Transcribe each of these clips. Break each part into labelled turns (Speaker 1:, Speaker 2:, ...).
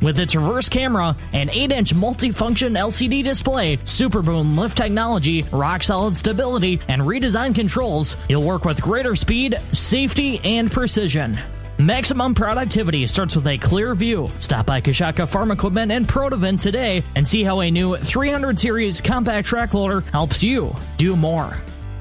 Speaker 1: With its reverse camera and 8-inch multifunction LCD display, Super Boom lift technology, rock-solid stability, and redesigned controls, you'll work with greater speed, safety, and precision. Maximum productivity starts with a clear view. Stop by Kashaka Farm Equipment and Protivin today and see how a new 300 series compact track loader helps you do more.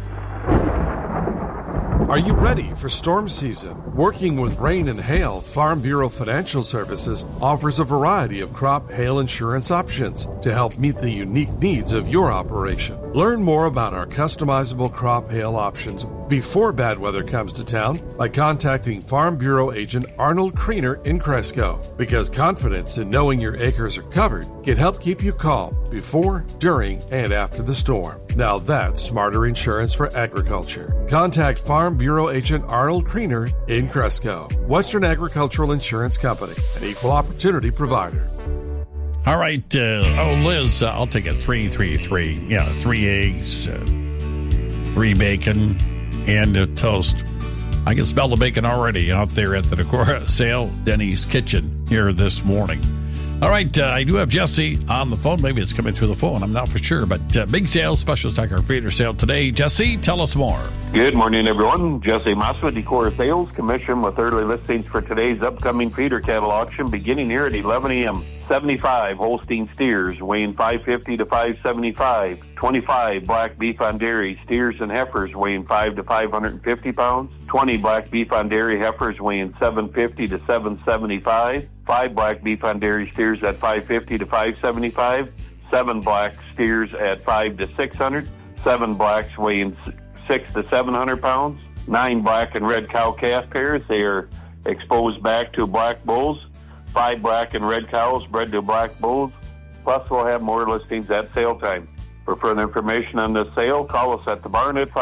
Speaker 2: Are you ready for storm season? Working with rain and hail, Farm Bureau Financial Services offers a variety of crop hail insurance options to help meet the unique needs of your operation. Learn more about our customizable crop hail options before bad weather comes to town by contacting Farm Bureau agent Arnold Kriener in Cresco, because confidence in knowing your acres are covered can help keep you calm before, during, and after the storm. Now that's smarter insurance for agriculture. Contact Farm Bureau agent Arnold Kriener in Cresco. Western Agricultural Insurance Company, an equal opportunity provider.
Speaker 3: All right. Liz, I'll take it. 333. Yeah, 3 eggs, 3 bacon, and a toast. I can smell the bacon already out there at the Decorah sale, Denny's Kitchen, here this morning. All right, I do have Jesse on the phone. Maybe it's coming through the phone. I'm not for sure. But big sale, special stocker feeder sale today. Jesse, tell us more.
Speaker 4: Good morning, everyone. Jesse Moss with Decorah Sales Commission with early listings for today's upcoming feeder cattle auction beginning here at 11 a.m. 75 Holstein steers weighing 550 to 575. 25 black beef on dairy steers and heifers weighing 5 to 550 pounds. 20 black beef on dairy heifers weighing 750 to 775. 5 black beef on dairy steers at 550 to 575. 7 black steers at 5 to 600. 7 blacks weighing 6 to 700 pounds. 9 black and red cow calf pairs. They are exposed back to black bulls. 5 black and red cows bred to black bulls. Plus, we'll have more listings at sale time. For further information on this sale, call us at the barn at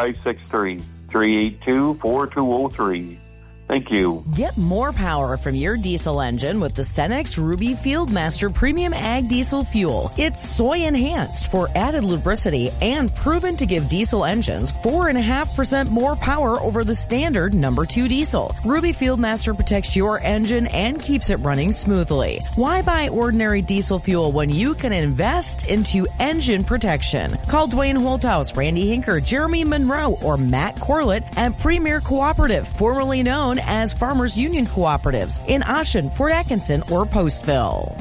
Speaker 4: 563-382-4203. Thank you.
Speaker 5: Get more power from your diesel engine with the Cenex Ruby Fieldmaster Premium Ag Diesel Fuel. It's soy enhanced for added lubricity and proven to give diesel engines 4.5% more power over the standard number 2 diesel. Ruby Fieldmaster protects your engine and keeps it running smoothly. Why buy ordinary diesel fuel when you can invest into engine protection? Call Dwayne Holthouse, Randy Hinker, Jeremy Monroe, or Matt Corlett at Premier Cooperative, formerly known as Farmers Union Cooperatives in Ashen, Fort Atkinson, or Postville.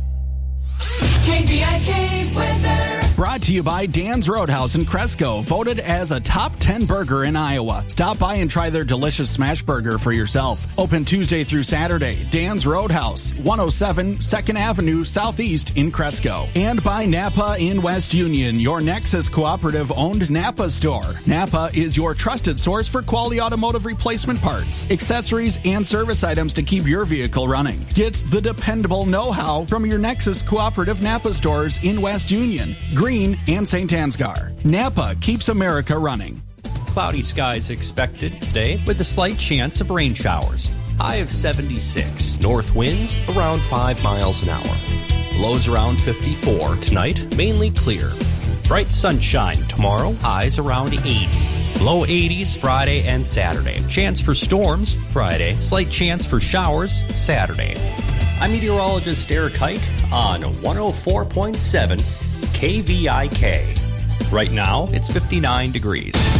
Speaker 6: KVIK weather.
Speaker 7: Brought to you by Dan's Roadhouse in Cresco, voted as a top 10 burger in Iowa. Stop by and try their delicious smash burger for yourself. Open Tuesday through Saturday. Dan's Roadhouse, 107 2nd Avenue Southeast in Cresco. And by Napa in West Union, your Nexus Cooperative owned Napa store. Napa is your trusted source for quality automotive replacement parts, accessories, and service items to keep your vehicle running. Get the dependable know-how from your Nexus Cooperative Napa stores in West Union, Green, and St. Ansgar. Napa keeps America running.
Speaker 8: Cloudy skies expected today with a slight chance of rain showers. High of 76. North winds around 5 miles an hour. Lows around 54. Tonight, mainly clear. Bright sunshine tomorrow. Highs around 80. Low 80s Friday and Saturday. Chance for storms Friday. Slight chance for showers Saturday. I'm meteorologist Eric Hike on 104.7 KVIK. Right now, it's 59 degrees.